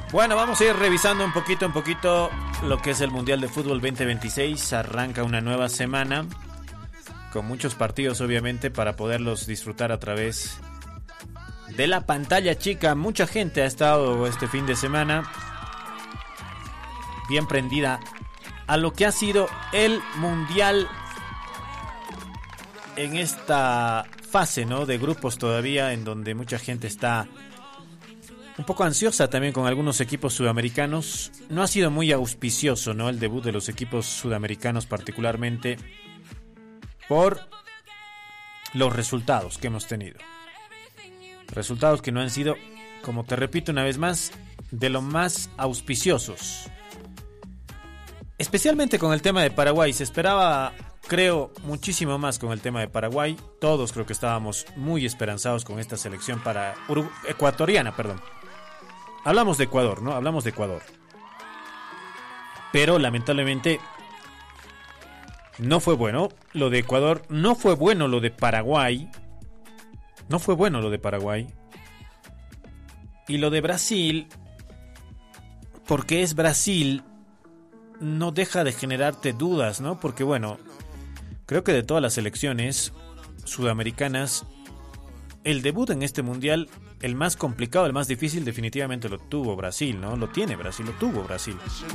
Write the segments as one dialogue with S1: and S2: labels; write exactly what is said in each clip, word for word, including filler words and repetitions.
S1: Bueno, vamos a ir revisando un poquito, un poquito lo que es el Mundial de Fútbol veinte veintiséis. Arranca una nueva semana con muchos partidos, obviamente, para poderlos disfrutar a través de la pantalla chica. Mucha gente ha estado este fin de semana bien prendida a lo que ha sido el Mundial en esta fase, ¿no?, de grupos todavía, en donde mucha gente está un poco ansiosa también con algunos equipos sudamericanos. No ha sido muy auspicioso, ¿no?, el debut de los equipos sudamericanos, particularmente por los resultados que hemos tenido. Resultados que no han sido, como te repito una vez más, de los más auspiciosos. Especialmente con el tema de Paraguay. Se esperaba, creo, muchísimo más con el tema de Paraguay. Todos creo que estábamos muy esperanzados con esta selección para Urugu- ecuatoriana, perdón. Hablamos de Ecuador, ¿no? Hablamos de Ecuador. Pero lamentablemente no fue bueno lo de Ecuador, no fue bueno lo de Paraguay. No fue bueno lo de Paraguay. Y lo de Brasil, porque es Brasil, no deja de generarte dudas, ¿no? Porque bueno, creo que de todas las selecciones sudamericanas, el debut en este mundial, el más complicado, el más difícil, definitivamente lo tuvo Brasil, ¿no? Lo tiene Brasil, lo tuvo Brasil.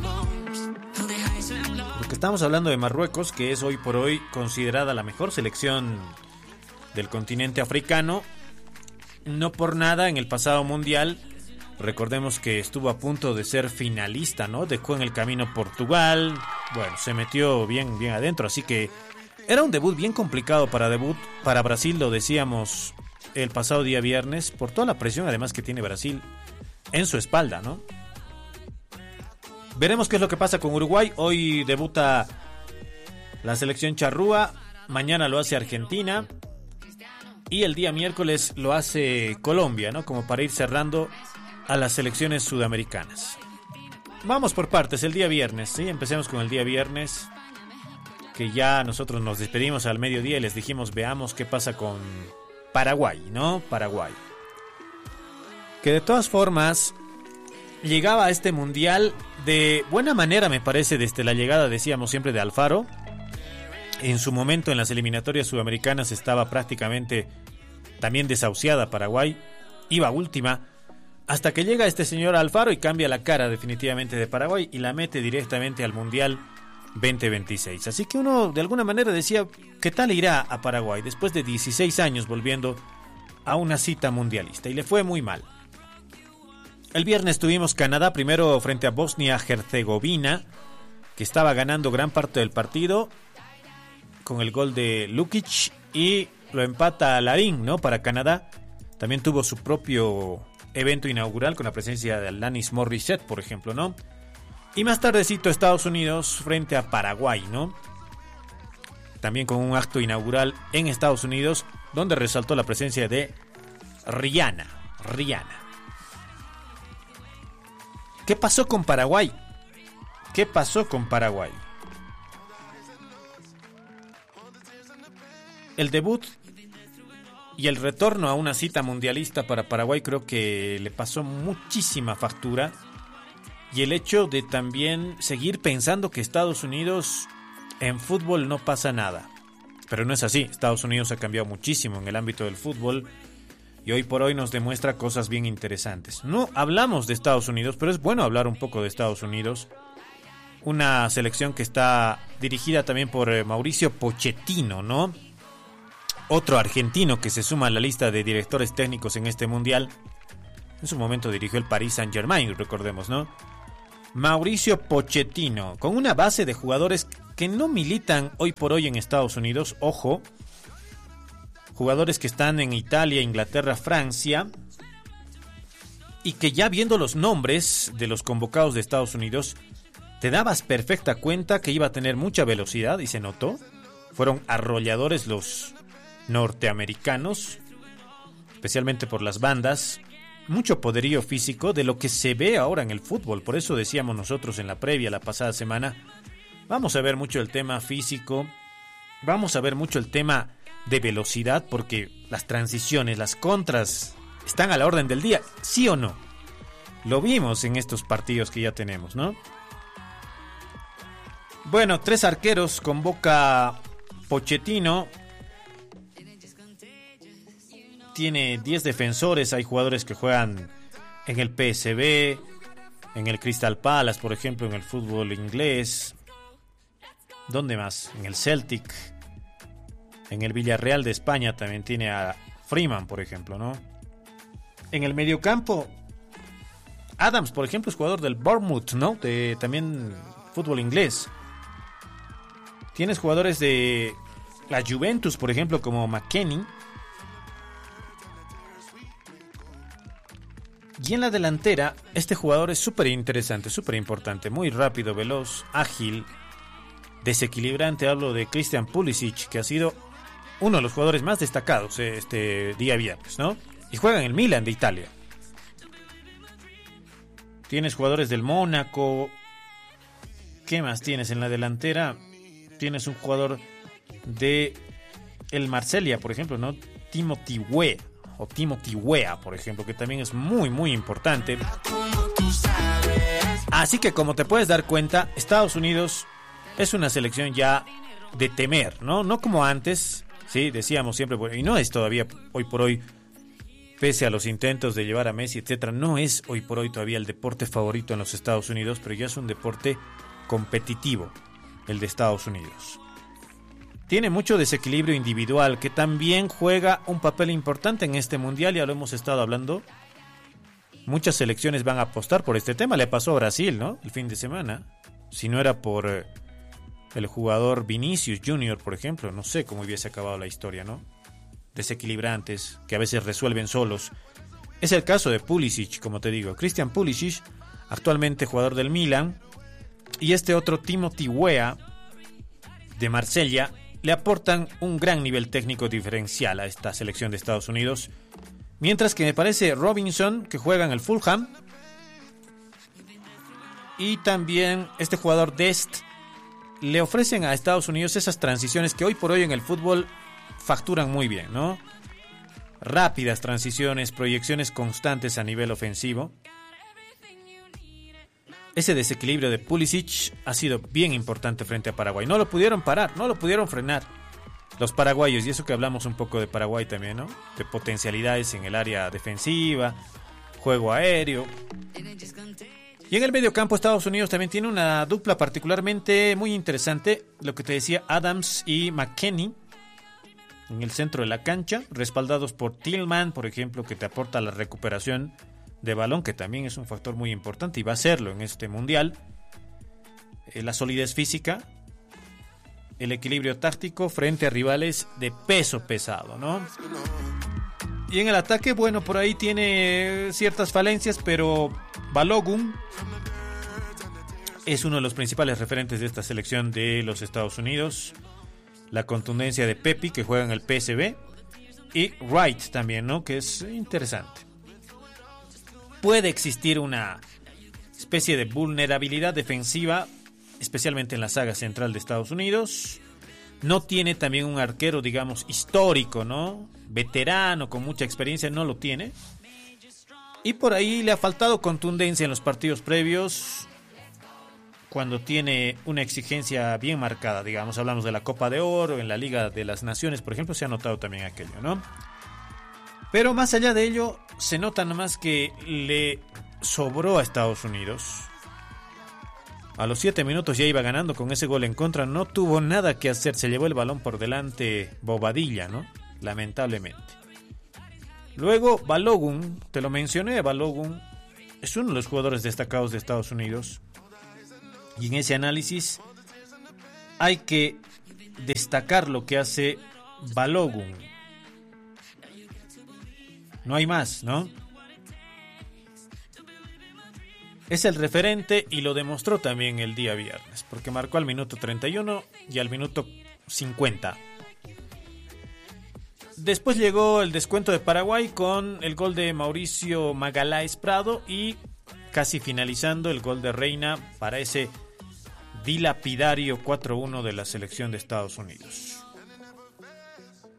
S1: Porque estamos hablando de Marruecos, que es hoy por hoy considerada la mejor selección del continente africano. No por nada en el pasado mundial, recordemos que estuvo a punto de ser finalista, ¿no? Dejó en el camino Portugal. Bueno, se metió bien, bien adentro, así que era un debut bien complicado para debut para Brasil, lo decíamos el pasado día viernes, por toda la presión además que tiene Brasil en su espalda, ¿no? Veremos qué es lo que pasa con Uruguay. Hoy debuta la selección charrúa, mañana lo hace Argentina y el día miércoles lo hace Colombia, ¿no? Como para ir cerrando a las selecciones sudamericanas. Vamos por partes, el día viernes, ¿sí? Empecemos con el día viernes, que ya nosotros nos despedimos al mediodía y les dijimos, veamos qué pasa con Paraguay, ¿no? Paraguay. Que de todas formas llegaba a este mundial de buena manera, me parece, desde la llegada, decíamos siempre, de Alfaro. En su momento en las eliminatorias sudamericanas estaba prácticamente también desahuciada Paraguay. Iba última, hasta que llega este señor Alfaro y cambia la cara definitivamente de Paraguay y la mete directamente al mundial veinte veintiséis. Así que uno de alguna manera decía, ¿qué tal irá a Paraguay después de dieciséis años volviendo a una cita mundialista? Y le fue muy mal. El viernes tuvimos Canadá primero frente a Bosnia-Herzegovina, que estaba ganando gran parte del partido con el gol de Lukic, y lo empata Larín, ¿no?, para Canadá. También tuvo su propio evento inaugural con la presencia de Alanis Morissette, por ejemplo, ¿no? Y más tardecito Estados Unidos frente a Paraguay, ¿no? También con un acto inaugural en Estados Unidos, donde resaltó la presencia de Rihanna. Rihanna. ¿Qué pasó con Paraguay? ¿Qué pasó con Paraguay? El debut y el retorno a una cita mundialista para Paraguay creo que le pasó muchísima factura. Y el hecho de también seguir pensando que Estados Unidos en fútbol no pasa nada. Pero no es así. Estados Unidos ha cambiado muchísimo en el ámbito del fútbol y hoy por hoy nos demuestra cosas bien interesantes. No hablamos de Estados Unidos, pero es bueno hablar un poco de Estados Unidos. Una selección que está dirigida también por Mauricio Pochettino, ¿no? Otro argentino que se suma a la lista de directores técnicos en este mundial. En su momento dirigió el Paris Saint-Germain, recordemos, ¿no? Mauricio Pochettino, con una base de jugadores que no militan hoy por hoy en Estados Unidos, ojo, jugadores que están en Italia, Inglaterra, Francia, y que ya viendo los nombres de los convocados de Estados Unidos, te dabas perfecta cuenta que iba a tener mucha velocidad, y se notó. Fueron arrolladores los norteamericanos, especialmente por las bandas. Mucho poderío físico, de lo que se ve ahora en el fútbol. Por eso decíamos nosotros en la previa la pasada semana, vamos a ver mucho el tema físico, vamos a ver mucho el tema de velocidad, porque las transiciones, las contras están a la orden del día, ¿sí o no? lo vimos en estos partidos que ya tenemos, ¿no? Bueno, tres arqueros convoca Pochettino. Tiene diez defensores. Hay jugadores que juegan en el P S V, en el Crystal Palace, por ejemplo, en el fútbol inglés. ¿Dónde más? En el Celtic. En el Villarreal de España también tiene a Freeman, por ejemplo, ¿no? En el mediocampo, Adams, por ejemplo, es jugador del Bournemouth, ¿no? De también fútbol inglés. Tienes jugadores de la Juventus, por ejemplo, como McKennie. Y en la delantera, este jugador es súper interesante, súper importante, muy rápido, veloz, ágil, desequilibrante. Hablo de Christian Pulisic, que ha sido uno de los jugadores más destacados este día viernes, ¿no? Y juega en el Milan de Italia. Tienes jugadores del Mónaco. ¿Qué más tienes en la delantera? Tienes un jugador de el Marsella, por ejemplo, ¿no? Timothy Weah. O Timothy Weah, por ejemplo, que también es muy, muy importante. Así que, como te puedes dar cuenta, Estados Unidos es una selección ya de temer, ¿no? No como antes, sí, decíamos siempre, y no es todavía hoy por hoy, pese a los intentos de llevar a Messi, etcétera, no es hoy por hoy todavía el deporte favorito en los Estados Unidos, pero ya es un deporte competitivo, el de Estados Unidos. Tiene mucho desequilibrio individual, que también juega un papel importante en este mundial, ya lo hemos estado hablando. Muchas selecciones van a apostar por este tema, le pasó a Brasil, ¿no? El fin de semana. Si no era por eh, el jugador Vinicius Junior, por ejemplo, no sé cómo hubiese acabado la historia, ¿no? Desequilibrantes, que a veces resuelven solos. Es el caso de Pulisic, como te digo. Christian Pulisic, actualmente jugador del Milan, y este otro Timothy Weah, de Marsella, le aportan un gran nivel técnico diferencial a esta selección de Estados Unidos. Mientras que me parece Robinson, que juega en el Fulham, y también este jugador Dest, le ofrecen a Estados Unidos esas transiciones que hoy por hoy en el fútbol facturan muy bien, ¿no? Rápidas transiciones, proyecciones constantes a nivel ofensivo. Ese desequilibrio de Pulisic ha sido bien importante frente a Paraguay. No lo pudieron parar, no lo pudieron frenar los paraguayos. Y eso que hablamos un poco de Paraguay también, ¿no? De potencialidades en el área defensiva, juego aéreo. Y en el mediocampo Estados Unidos también tiene una dupla particularmente muy interesante. Lo que te decía, Adams y McKennie en el centro de la cancha, respaldados por Tillman, por ejemplo, que te aporta la recuperación de balón, que también es un factor muy importante y va a serlo en este mundial. Eh, la solidez física, el equilibrio táctico frente a rivales de peso pesado, ¿no? Y en el ataque, bueno, por ahí tiene ciertas falencias, pero Balogun es uno de los principales referentes de esta selección de los Estados Unidos. La contundencia de Pepi, que juega en el P S V, y Wright también, ¿no? Que es interesante. Puede existir una especie de vulnerabilidad defensiva, especialmente en la saga central de Estados Unidos. No tiene también un arquero, digamos, histórico, ¿no? Veterano, con mucha experiencia, no lo tiene. Y por ahí le ha faltado contundencia en los partidos previos, cuando tiene una exigencia bien marcada, digamos. Hablamos de la Copa de Oro, en la Liga de las Naciones, por ejemplo, se ha notado también aquello, ¿no? Pero más allá de ello, se nota nomás que le sobró a Estados Unidos. A los siete minutos ya iba ganando con ese gol en contra. No tuvo nada que hacer. Se llevó el balón por delante Bobadilla, ¿no? Lamentablemente. Luego Balogun, te lo mencioné, Balogun es uno de los jugadores destacados de Estados Unidos. Y en ese análisis hay que destacar lo que hace Balogun. No hay más, ¿no? Es el referente y lo demostró también el día viernes, porque marcó al minuto treinta y uno y al minuto cincuenta. Después llegó el descuento de Paraguay con el gol de Mauricio Magaláes Prado y casi finalizando el gol de Reina para ese dilapidario cuatro uno de la selección de Estados Unidos.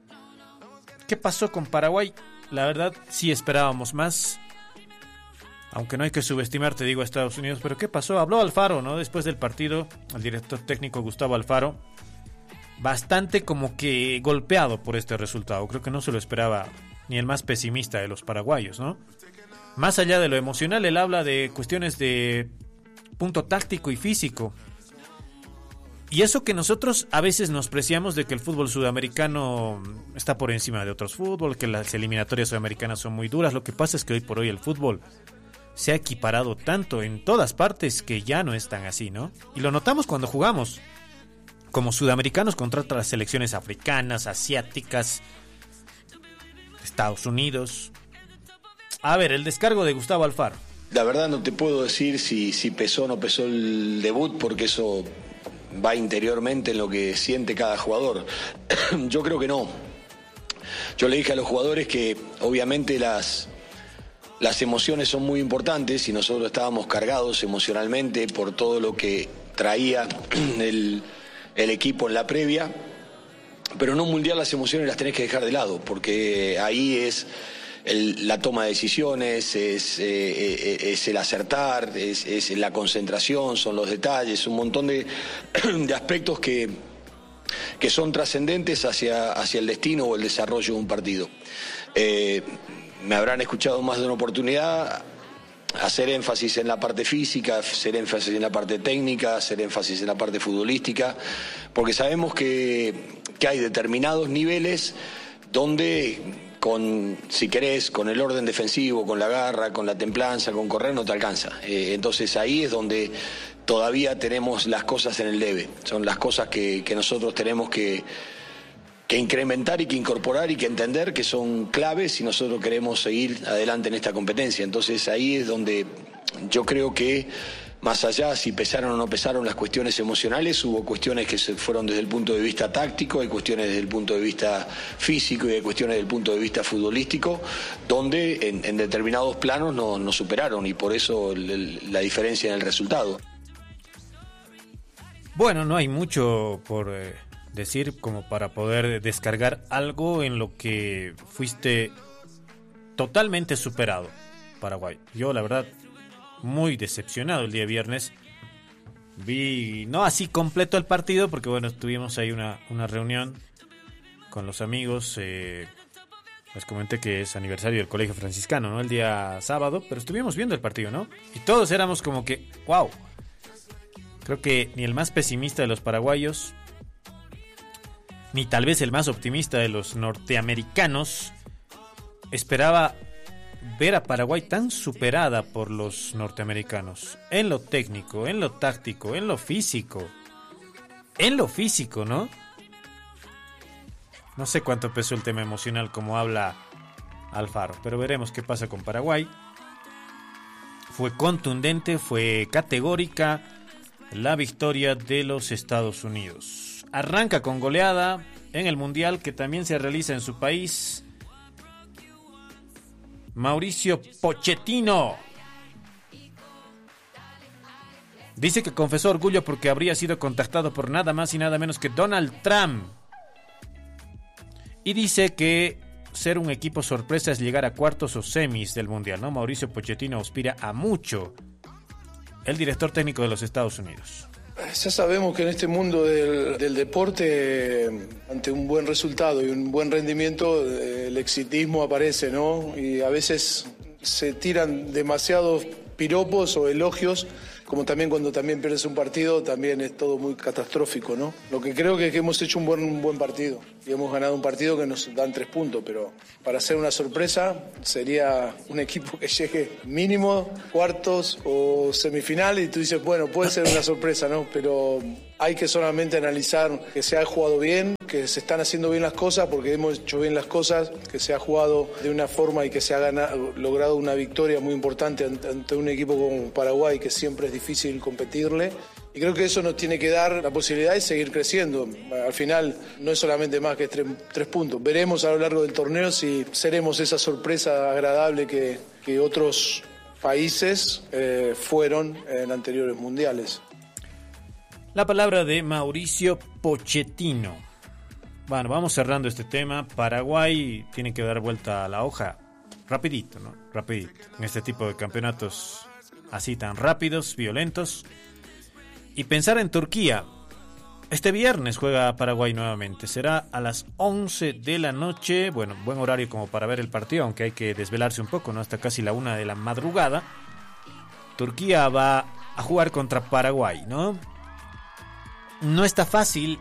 S1: ¿Qué pasó con Paraguay? La verdad, sí esperábamos más. aunque no hay que subestimar, te digo, a Estados Unidos. Pero ¿qué pasó? Habló Alfaro, ¿no? Después del partido, el director técnico Gustavo Alfaro, bastante como que golpeado por este resultado. Creo que no se lo esperaba ni el más pesimista de los paraguayos, ¿no? Más allá de lo emocional, él habla de cuestiones de punto táctico y físico. Y eso que nosotros a veces nos preciamos de que el fútbol sudamericano está por encima de otros fútbol, que las eliminatorias sudamericanas son muy duras. Lo que pasa es que hoy por hoy el fútbol se ha equiparado tanto en todas partes que ya no es tan así, ¿no? Y lo notamos cuando jugamos como sudamericanos contra otras selecciones africanas, asiáticas, Estados Unidos. A ver, el descargo de Gustavo Alfaro.
S2: La verdad no te puedo decir si, si pesó o no pesó el debut, porque eso va interiormente en lo que siente cada jugador. Yo creo que no. Yo le dije a los jugadores que obviamente las, las emociones son muy importantes y nosotros estábamos cargados emocionalmente por todo lo que traía el, el equipo en la previa, pero en un mundial las emociones las tenés que dejar de lado, porque ahí es el, la toma de decisiones, es, eh, es el acertar, es, es la concentración, son los detalles, un montón de, de aspectos que, que son trascendentes hacia, hacia el destino o el desarrollo de un partido. Eh, me habrán escuchado más de una oportunidad hacer énfasis en la parte física, hacer énfasis en la parte técnica, hacer énfasis en la parte futbolística, porque sabemos que, que hay determinados niveles donde, con, si querés, con el orden defensivo, con la garra, con la templanza, con correr, no te alcanza. Eh, entonces ahí es donde todavía tenemos las cosas en el debe. Son las cosas que, que nosotros tenemos que, que incrementar y que incorporar y que entender que son claves si nosotros queremos seguir adelante en esta competencia. Entonces ahí es donde yo creo que, más allá si pesaron o no pesaron las cuestiones emocionales, hubo cuestiones que se fueron desde el punto de vista táctico, hay cuestiones desde el punto de vista físico y hay cuestiones desde el punto de vista futbolístico, donde en, en determinados planos nos no superaron y por eso el, el, la diferencia en el resultado.
S1: Bueno, no hay mucho por eh, decir como para poder descargar algo en lo que fuiste totalmente superado, Paraguay. Yo, la verdad, muy decepcionado el día viernes. Vi, no así completo el partido, porque bueno, tuvimos ahí una, una reunión con los amigos. Eh, les comenté que es aniversario del Colegio Franciscano, ¿no? El día sábado, pero estuvimos viendo el partido, ¿no? Y todos éramos como que, wow. Creo que ni el más pesimista de los paraguayos, ni tal vez el más optimista de los norteamericanos, esperaba ver a Paraguay tan superada por los norteamericanos. En lo técnico, en lo táctico, en lo físico. En lo físico, ¿no? No sé cuánto pesó el tema emocional como habla Alfaro, pero veremos qué pasa con Paraguay. Fue contundente, fue categórica la victoria de los Estados Unidos. Arranca con goleada en el Mundial que también se realiza en su país. Mauricio Pochettino dice que confesó orgullo porque habría sido contactado por nada más y nada menos que Donald Trump. Y dice que ser un equipo sorpresa es llegar a cuartos o semis del Mundial, ¿no? Mauricio Pochettino aspira a mucho. El director técnico de los Estados Unidos.
S3: Ya sabemos que en este mundo del, del deporte, ante un buen resultado y un buen rendimiento, el exitismo aparece, ¿no? Y a veces se tiran demasiados piropos o elogios, como también cuando también pierdes un partido, también es todo muy catastrófico, ¿no? Lo que creo que es que hemos hecho un buen, un buen partido y hemos ganado un partido que nos dan tres puntos, pero para hacer una sorpresa sería un equipo que llegue mínimo cuartos o semifinal y tú dices, bueno, puede ser una sorpresa, ¿no? Pero hay que solamente analizar que se ha jugado bien, que se están haciendo bien las cosas, porque hemos hecho bien las cosas, que se ha jugado de una forma y que se ha ganado, logrado una victoria muy importante ante un equipo como Paraguay, que siempre es difícil competirle. Y creo que eso nos tiene que dar la posibilidad de seguir creciendo. Al final no es solamente más que tres, tres puntos. Veremos a lo largo del torneo si seremos esa sorpresa agradable que, que otros países eh, fueron en anteriores mundiales.
S1: La palabra de Mauricio Pochettino. Bueno, vamos cerrando este tema. Paraguay tiene que dar vuelta a la hoja rapidito, ¿no? Rapidito. En este tipo de campeonatos así tan rápidos, violentos. Y pensar en Turquía. Este viernes juega Paraguay nuevamente. Será a las once de la noche. Bueno, buen horario como para ver el partido, aunque hay que desvelarse un poco, ¿no? Hasta casi la una de la madrugada. Turquía va a jugar contra Paraguay, ¿no? No está fácil,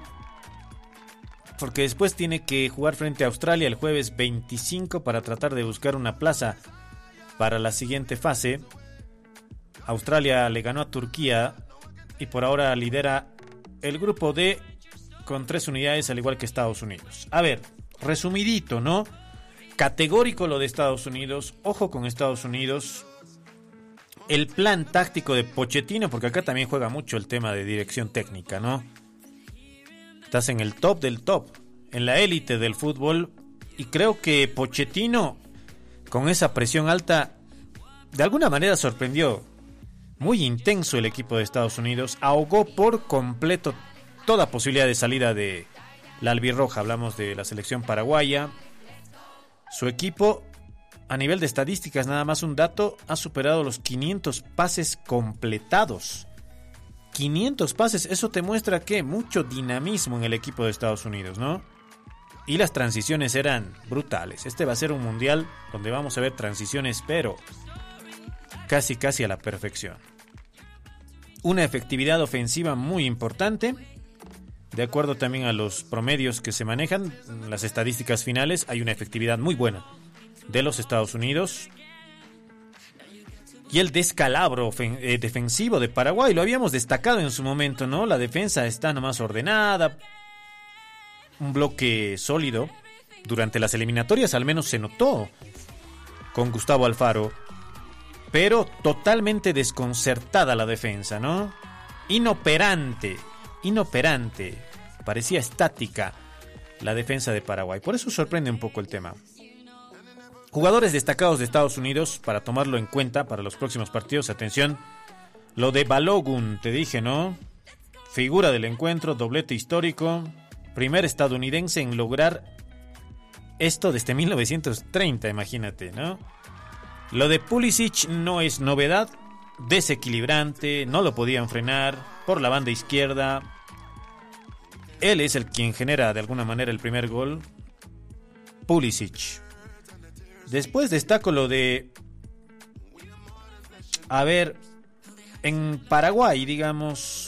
S1: porque después tiene que jugar frente a Australia el jueves veinticinco para tratar de buscar una plaza para la siguiente fase. Australia le ganó a Turquía y por ahora lidera el grupo D con tres unidades, al igual que Estados Unidos. A ver, resumidito, ¿no? Categórico lo de Estados Unidos. Ojo con Estados Unidos. El plan táctico de Pochettino, porque acá también juega mucho el tema de dirección técnica, ¿no? Estás en el top del top, en la élite del fútbol, y creo que Pochettino, con esa presión alta, de alguna manera sorprendió. Muy intenso el equipo de Estados Unidos, ahogó por completo toda posibilidad de salida de la albirroja. Hablamos de la selección paraguaya. Su equipo, a nivel de estadísticas, nada más un dato, ha superado los quinientos pases completados. quinientos pases, eso te muestra que mucho dinamismo en el equipo de Estados Unidos, ¿no? Y las transiciones eran brutales. Este va a ser un mundial donde vamos a ver transiciones, pero casi casi a la perfección. Una efectividad ofensiva muy importante. De acuerdo también a los promedios que se manejan, las estadísticas finales, hay una efectividad muy buena de los Estados Unidos. Y el descalabro ofen- eh, defensivo de Paraguay, lo habíamos destacado en su momento, ¿no? La defensa está nomás ordenada, un bloque sólido. Durante las eliminatorias al menos se notó con Gustavo Alfaro, pero totalmente desconcertada la defensa, ¿no? Inoperante, inoperante, parecía estática la defensa de Paraguay. Por eso sorprende un poco el tema. Jugadores destacados de Estados Unidos, para tomarlo en cuenta para los próximos partidos. Atención, lo de Balogun, te dije, ¿no? Figura del encuentro, doblete histórico, primer estadounidense en lograr esto desde mil novecientos treinta, imagínate, ¿no? Lo de Pulisic no es novedad, desequilibrante, no lo podían frenar por la banda izquierda. Él es el quien genera de alguna manera el primer gol, Pulisic. Después destaco lo de, a ver, en Paraguay, digamos,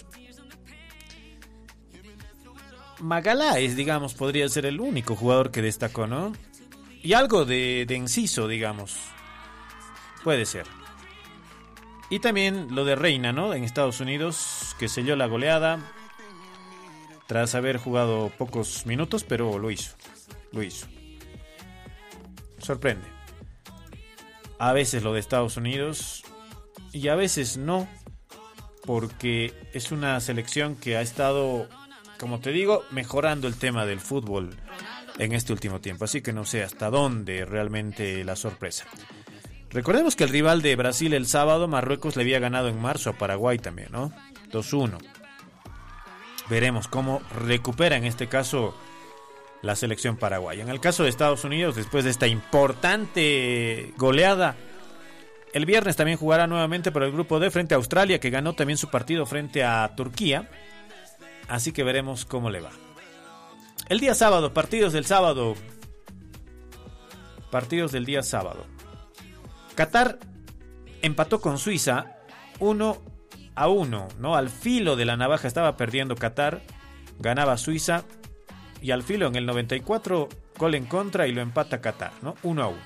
S1: Magaláes, digamos, podría ser el único jugador que destacó, ¿no? Y algo de, de Enciso, digamos, puede ser. Y también lo de Reina, ¿no? En Estados Unidos, que selló la goleada tras haber jugado pocos minutos, pero lo hizo, lo hizo. Sorprende. A veces lo de Estados Unidos y a veces no, porque es una selección que ha estado, como te digo, mejorando el tema del fútbol en este último tiempo. Así que no sé hasta dónde realmente la sorpresa. Recordemos que el rival de Brasil el sábado, Marruecos, le había ganado en marzo a Paraguay también, ¿no? dos uno. Veremos cómo recupera en este caso la selección paraguaya. En el caso de Estados Unidos, después de esta importante goleada, el viernes también jugará nuevamente por el grupo D frente a Australia, que ganó también su partido frente a Turquía. Así que veremos cómo le va. El día sábado, partidos del sábado. Partidos del día sábado. Qatar empató con Suiza uno a uno, ¿no? Al filo de la navaja estaba perdiendo Qatar, ganaba Suiza. Y al filo en el noventa y cuatro, gol en contra y lo empata Qatar, ¿no? uno a uno.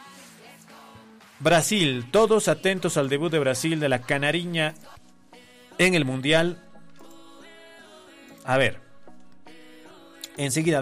S1: Brasil, todos atentos al debut de Brasil, de la canariña en el Mundial. A ver, enseguida